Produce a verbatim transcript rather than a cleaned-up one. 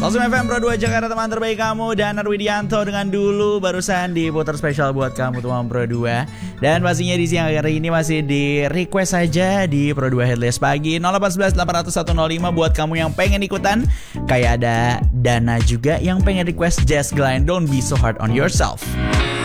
Awesome F M Pro dua Jakarta, teman terbaik kamu. Dan Arwidianto dengan Dulu barusan diputar spesial buat kamu teman Pro dua. Dan pastinya di siang hari ini masih di request saja di Pro dua Headless Pagi nol delapan satu satu delapan nol satu nol lima buat kamu yang pengen ikutan. Kayak ada Dana juga yang pengen request Jazz Glenn Don't Be So Hard On Yourself.